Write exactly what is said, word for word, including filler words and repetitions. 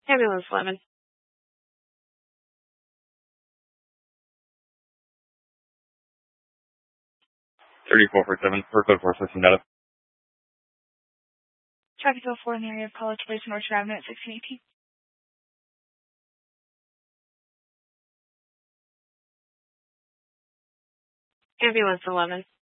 Ambulance eleven. thirty-four forty-seven, for code four sixteen data. Traffic oh four in the area of College Place and Orchard Avenue at sixteen eighteen. Ambulance eleven.